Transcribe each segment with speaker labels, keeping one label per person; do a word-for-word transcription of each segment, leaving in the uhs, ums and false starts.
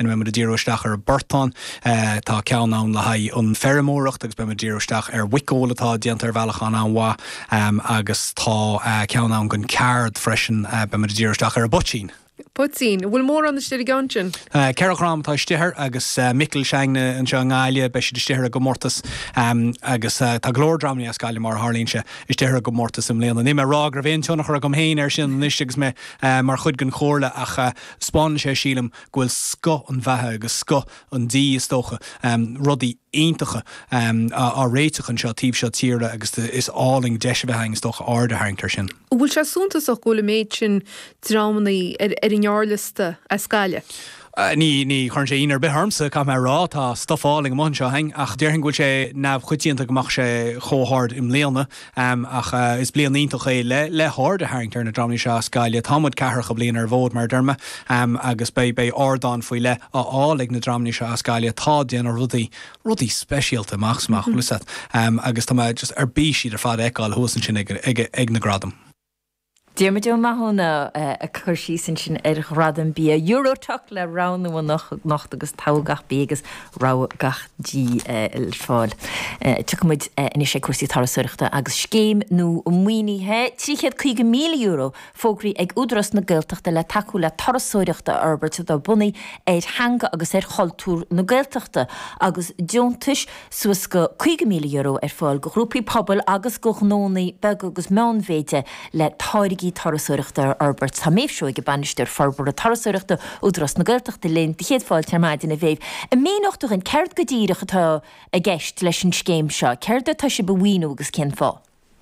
Speaker 1: in me díróisteach ar Burton tá ceann le haid an fermóracht agus be me díróisteach ar wicólatá diantar bhealach an anhá agus tá ceann gon card freisin be me díróisteach ar botchin.
Speaker 2: Putzín, bhfuil mór an steir gantin?
Speaker 1: Cearachrám tá stithir agus Michael Seangne an seo ngáile be si stithir go mórtas agus tá glórdramní a scaile mar Harlínse is stithir go mórtas im léana. Ní me rá gra bhéon teannach ar go mhéin ar sin níos me mar chud gan chóirla ach spáin sé sílam ghfuil sco an bheitthe agus sco an dí istócha rudaí aontacha á réitechan seo tíobh seo tíre agus is áling deise bheithaing istócha áda haingtar sin.
Speaker 2: Bhfuil se súntas ó gúla méid sin drámanaí ar an nearliste a scaile?
Speaker 1: Ní ní chun sé inar beharmsa cá me rá tá stofáling am seo haing ach dearhin gúil sé nabh chutíanta goach sé chóthard im léana ach is blian ítach é le le háir a haingtar na dramní seo scaile támod cethir go blian ar bhód mar derma agus bé bé ardán faoi le á álaigh na dramní seo scaile tá déanana rudaí rudaí speisialta machsmach lusat agus tá just ar bí siad ar fad eáil thusan sin ag na gradam.
Speaker 3: Diarmid ó maithúna a chuirsí sin sin ar radam bí a Eurotuch le rán bhfuil nach agus tágach bí agus rá gach dí il fáil. Tuid in sé cuasí tarasúirta agus scéim nó muoinithe tríchéad chuige míle euro fógraí ag údras na Gaeltachta le taú le tarasúireachta arbeirt do bunaí éid hanga agus ar choultúr na Gaeltachta agus diontais suas go chuige míle euro ar fáil go grúpaí pobl agus go gnónaí beg agus meánmhéide le táirigí tarasúireachta arbeirt tá méhseo go banisteir farbar a tarasúireachta údras na Gaeltachta linn de chéad fáil termáid in a bhéh. A méochtach an ceart go díireach atá a gceist leis an scéim seo, ceirde tá sé bhhaoinú agus cén fá.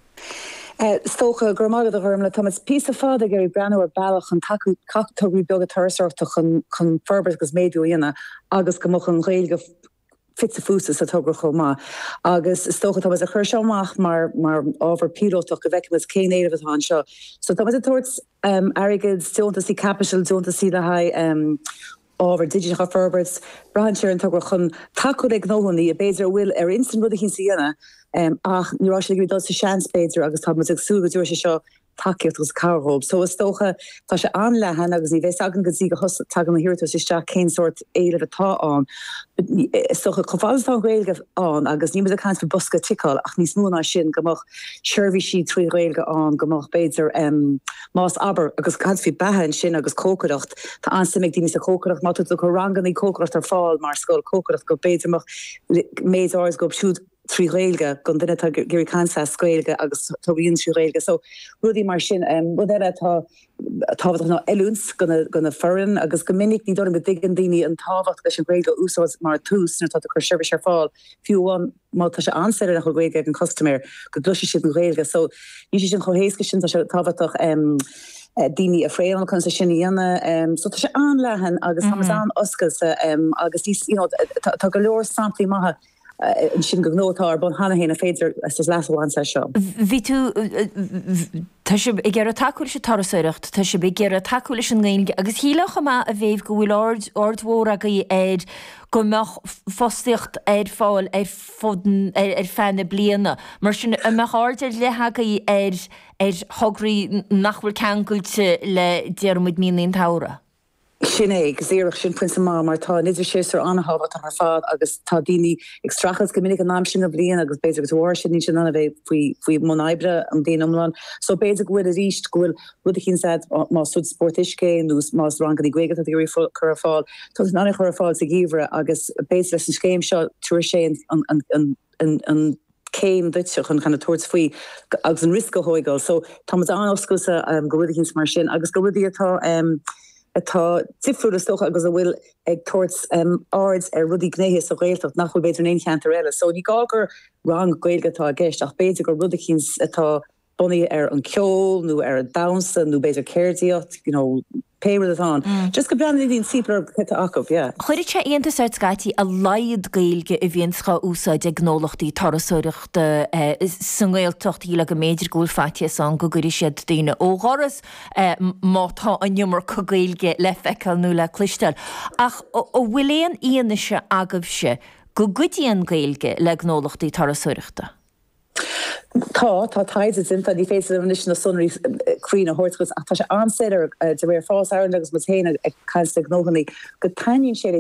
Speaker 4: Stocha gur mágad a chum le Thomas pí a fád a gurí breanú ar bailach an taú cachtóí beag a tarasúirta chun farbar agus méadú dhéana agus go moch an réilge fitse fúsa sa tugra chomá. Agus stocha tá a chur seoach mar mar ábhar píróach go bheicemas cénéad atá seo. So tá a tuairt airigid dúnta sí capital dúnta sí le haid ábhar digital Ferberts brahan sé an tugra chun taú ag nóhaí a béidir bhfuil ar instant rud a chin síana ach nírá sé go dul sa seanspéidir agus tá ag súga dúir sé seo takeíocht agus carhób. So is tócha tá sé anlehan agus í bheits agan go dtí go tag an hirirta sé teach cén sort éileh atá an. Is tócha choáiltá réilge an agus ní a caiint fa busca tiáil ach níos múna sin gomach seirbhí si trí réilge an gomach béidir más aber agus caiint fi behan sin agus cócadacht tá ansamig díní sa cócadacht má go rangan í cócadacht ar fáil mar scóil cócadacht go béidirach méid áras go siúd trí réilge gon duine gurí cansa scoilge agus tóíonn siú réilge. So rudí mar sin bud eile tá táhacht ná eúns gona foran agus go minic ní donna go digan daoine an táhacht go sin réilge úsás mar tús nar tá chu seirbhís ar fáil fiúháin má tá sé anséir a chu réilge an customer go gluisi si an réilge. So ní sé sin chohéisce sin tá sé táhaach Dini a fréil an kun sin dhéanana so tá sé anlehan agus tá an oscas agus tá go leor samplaí maithe sin go gnótá bon hanna héna féidir as leháin se seo.
Speaker 3: Ví tú tá sé i ggéar a takeúil sé tarasúireacht, tá sé be ggéar a takeúil sin ggéige agus hílacha má a bhéh go bhfuil ord ordhór a go éid go meach fóstaíocht éid fáil ar fodan ar fena bliana mar sin a meach áidir letha go éid ar thograí nachhfuil ceangúilte le dearmid míon tára.
Speaker 4: Sin é zéireach sin prince má mar tá nidir séar anhabh an ar fad agus tá daoine extrachas gomininic an náam sin a blion agus béidir gohir sin ní sin anna bheith faoi mnéibre an déanaomlan. So béidir gohfuil a ríist gohfuil rud a chin said má sud sportiscé nús más rangan í gcuige a gurí chur fáil. Tá anna chur fáil sa gíomhre agus béis leis an scéim seo tuair sé an céim duitseach an chuna tuairt faoi agus an risco hóigáil. So tá an oscúsa go rud a chin mar sin agus go rudí atá Tá tifriúil stocha agus a bhfuil ag tuairt áirds ar rudí gnéthe a réilteach nach bhfuil beidir éon cheantar eile. So ní gágur rang gailgatá a gceist ach béidir go rud a chins atá bunaí ar an ceol nó ar an damsa nó béidir céirdíocht, you know, péir atá. Just go breanna dín síplar chute acu, yeah.
Speaker 3: Chuirid sé aontas át gaití a laiad gailge a bhíon sá úsáid ag gnólachtaí tarasúireachta san Gaeltacht íle go méidir gúil faite san go gurí siad daoine óghoras má tá an numar co gailge le feiceáil nó le clistal. Ach ó bhfuil éon aonaise agah se go gcuidíon gailge le gnólachtaí tarasúireachta.
Speaker 4: Tá tá taide sin tá ní féidir an na sunnaí crína hortgus ach tá sé anséidir de réir fás agus mas héine ag caiiste nóhannaí go tainn sé